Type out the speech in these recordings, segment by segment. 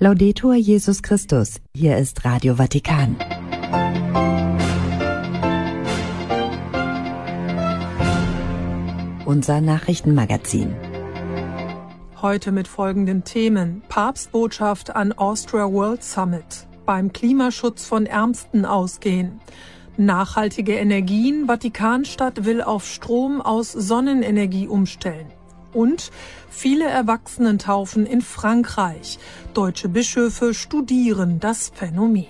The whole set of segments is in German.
Laudetur Jesus Christus. Hier ist Radio Vatikan. Unser Nachrichtenmagazin. Heute mit folgenden Themen: Papstbotschaft an Austria World Summit, beim Klimaschutz von Ärmsten ausgehen, nachhaltige Energien, Vatikanstadt will auf Strom aus Sonnenenergie umstellen und viele Erwachsenentaufen in Frankreich. Deutsche Bischöfe studieren das Phänomen.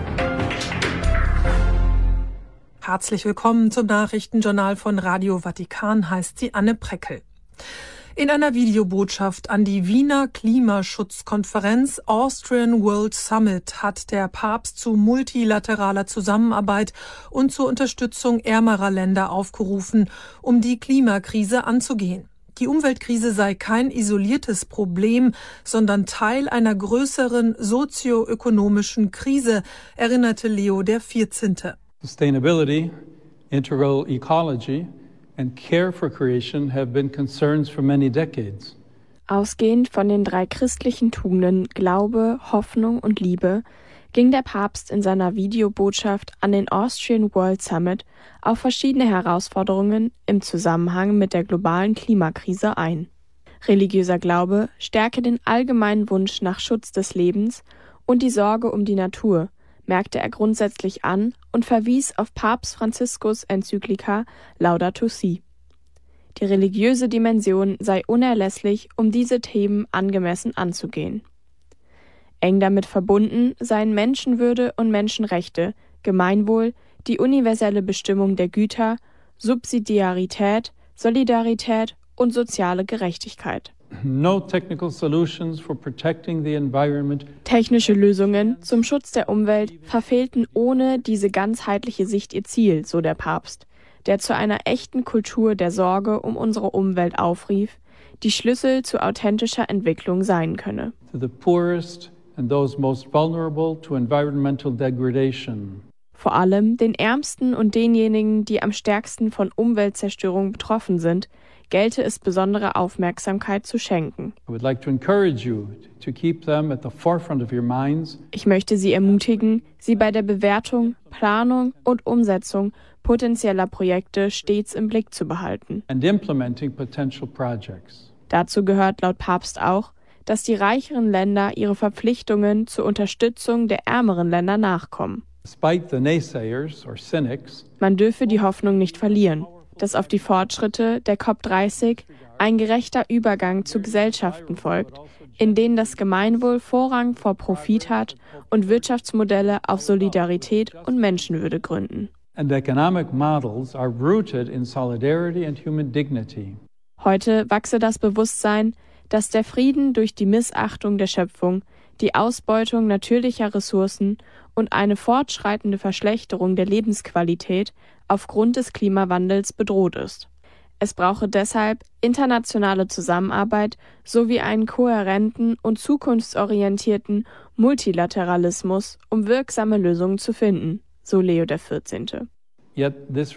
Herzlich willkommen zum Nachrichtenjournal von Radio Vatikan, heißt sie Anne Preckel. In einer Videobotschaft an die Wiener Klimaschutzkonferenz Austrian World Summit hat der Papst zu multilateraler Zusammenarbeit und zur Unterstützung ärmerer Länder aufgerufen, um die Klimakrise anzugehen. Die Umweltkrise sei kein isoliertes Problem, sondern Teil einer größeren sozioökonomischen Krise, erinnerte Leo XIV. Sustainability, integral ecology and care for creation have been concerns for many decades. Ausgehend von den 3 christlichen Tugenden Glaube, Hoffnung und Liebe ging der Papst in seiner Videobotschaft an den Austrian World Summit auf verschiedene Herausforderungen im Zusammenhang mit der globalen Klimakrise ein. Religiöser Glaube stärke den allgemeinen Wunsch nach Schutz des Lebens und die Sorge um die Natur, merkte er grundsätzlich an und verwies auf Papst Franziskus Enzyklika Laudato Si. Die religiöse Dimension sei unerlässlich, um diese Themen angemessen anzugehen. Eng damit verbunden seien Menschenwürde und Menschenrechte, Gemeinwohl, die universelle Bestimmung der Güter, Subsidiarität, Solidarität und soziale Gerechtigkeit. No technical solutions for protecting the environment. Technische Lösungen zum Schutz der Umwelt verfehlten ohne diese ganzheitliche Sicht ihr Ziel, so der Papst, der zu einer echten Kultur der Sorge um unsere Umwelt aufrief, die Schlüssel zu authentischer Entwicklung sein könne. To the poorest and those most vulnerable to environmental degradation. Vor allem den Ärmsten und denjenigen, die am stärksten von Umweltzerstörung betroffen sind, gelte es besondere Aufmerksamkeit zu schenken. Ich möchte Sie ermutigen, sie bei der Bewertung, Planung und Umsetzung potenzieller Projekte stets im Blick zu behalten. Dazu gehört laut Papst auch, dass die reicheren Länder ihre Verpflichtungen zur Unterstützung der ärmeren Länder nachkommen. Man dürfe die Hoffnung nicht verlieren, dass auf die Fortschritte der COP30 ein gerechter Übergang zu Gesellschaften folgt, in denen das Gemeinwohl Vorrang vor Profit hat und Wirtschaftsmodelle auf Solidarität und Menschenwürde gründen. Heute wachse das Bewusstsein, dass der Frieden durch die Missachtung der Schöpfung, die Ausbeutung natürlicher Ressourcen und eine fortschreitende Verschlechterung der Lebensqualität aufgrund des Klimawandels bedroht ist. Es brauche deshalb internationale Zusammenarbeit sowie einen kohärenten und zukunftsorientierten Multilateralismus, um wirksame Lösungen zu finden, so Leo XIV.